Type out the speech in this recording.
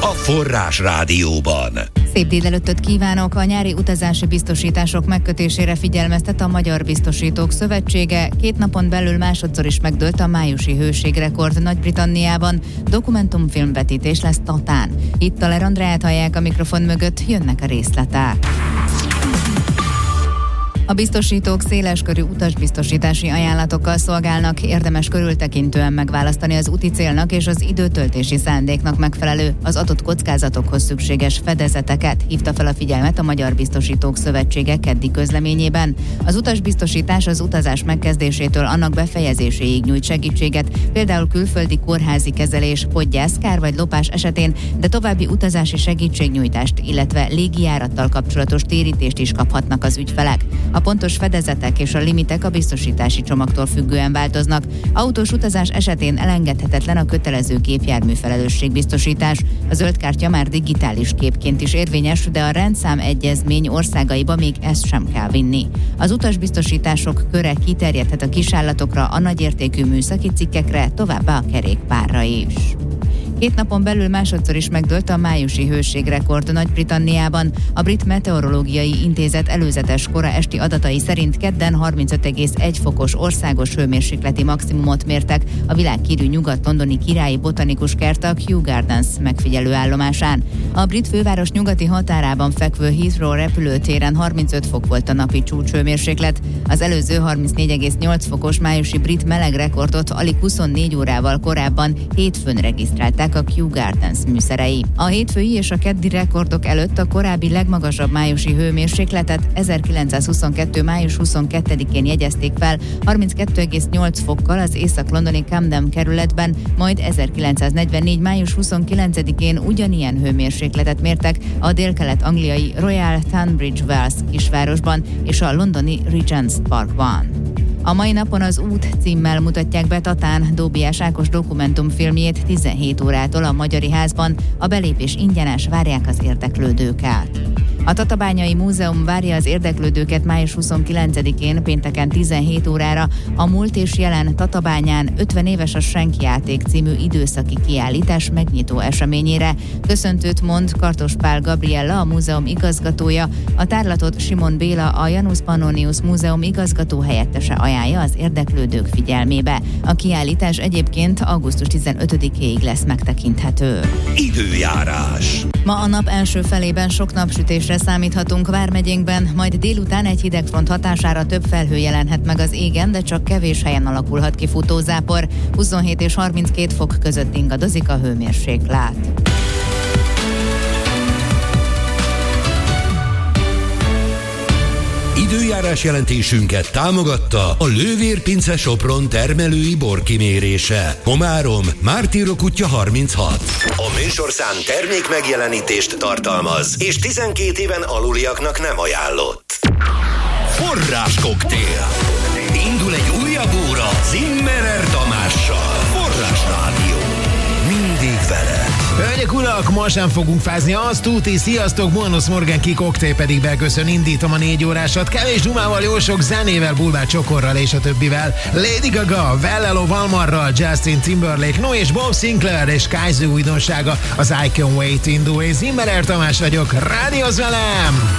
a Forrás Rádióban. Szép délelőttöt kívánok! A nyári utazási biztosítások megkötésére figyelmeztet a Magyar Biztosítók Szövetsége. 2 napon belül másodszor is megdőlt a májusi hőségrekord Nagy-Britanniában. Dokumentumfilmvetítés lesz Tatán. Itt Taler Andreát hallják a mikrofon mögött, jönnek a részletek. A biztosítók széleskörű utasbiztosítási ajánlatokkal szolgálnak, érdemes körültekintően megválasztani az úti célnak és az időtöltési szándéknak megfelelő, az adott kockázatokhoz szükséges fedezeteket, hívta fel a figyelmet a Magyar Biztosítók Szövetsége keddi közleményében. Az utasbiztosítás az utazás megkezdésétől annak befejezéséig nyújt segítséget, például külföldi kórházi kezelés, podgyász, kár vagy lopás esetén, de további utazási segítségnyújtást, illetve légijárattal kapcsolatos térítést is kaphatnak az ügyfelek. A pontos fedezetek és a limitek a biztosítási csomagtól függően változnak. Autós utazás esetén elengedhetetlen a kötelező gépjármű felelősségbiztosítás. A zöld kártya már digitális képként is érvényes, de a rendszámegyezmény országaiba még ezt sem kell vinni. Az utasbiztosítások köre kiterjedhet a kisállatokra, a nagyértékű műszaki cikkekre, továbbá a kerékpárra is. 2 napon belül másodszor is megdőlt a májusi hőségrekord Nagy-Britanniában. A Brit Meteorológiai Intézet előzetes kora esti adatai szerint kedden 35,1 fokos országos hőmérsékleti maximumot mértek a világhírű nyugat-londoni királyi botanikus kert a Kew Gardens megfigyelőállomásán. A brit főváros nyugati határában fekvő Heathrow repülőtéren 35 fok volt a napi csúcshőmérséklet. Az előző 34,8 fokos májusi brit melegrekordot alig 24 órával korábban hétfőn regisztrálták a Kew Gardens műszerei. A hétfői és a keddi rekordok előtt a korábbi legmagasabb májusi hőmérsékletet 1922. május 22-én jegyezték fel 32,8 fokkal az észak-londoni Camden kerületben, majd 1944. május 29-én ugyanilyen hőmérsékletet mértek a délkelet-angliai Royal Tunbridge Wells kisvárosban és a londoni Regent's Parkban. A mai napon az Út címmel mutatják be Tatán Dóbiás Ákos dokumentumfilmjét 17 órától a Magyari Házban. A belépés ingyenes, várják az érdeklődőket. A Tatabányai Múzeum várja az érdeklődőket május 29-én pénteken 17 órára a Múlt és Jelen Tatabányán 50 éves a Senkjáték című időszaki kiállítás megnyitó eseményére. Köszöntőt mond Kartos Pál Gabriella, a múzeum igazgatója, a tárlatot Simon Béla, a Janus Pannonius Múzeum igazgató helyettese ajánlja az érdeklődők figyelmébe. A kiállítás egyébként augusztus 15-éig lesz megtekinthető. Időjárás. Ma a nap első felében sok napsütésre számíthatunk Vármegyénkben, majd délután egy hidegfront hatására több felhő jelenhet meg az égen, de csak kevés helyen alakulhat ki futózápor. 27 és 32 fok között ingadozik a hőmérséklet. Időjárás jelentésünket támogatta a Lővér Pince Sopron termelői borkimérése. Komárom, Mártírok útja 36. A műsorszám termék megjelenítést tartalmaz, és 12 éven aluliaknak nem ajánlott. Forrás koktél. Indul egy újabb óra Zimmerer Tamással. Forrás Rádió. Mindig veled. Hölgyek, urak, ma sem fogunk fázni, azt tuti, sziasztok, Buenos Morgan ki koktél pedig beköszön, indítom a 4 órásat, kevés dumával, jó sok zenével, bulvár csokorral és a többivel, Lady Gaga, Vellelo Valmarral, Justin Timberlake, No és Bob Sinclair és Kaiser újdonsága, az I Can Wait in the Way. Zimmerer Tamás vagyok, rádiózz velem!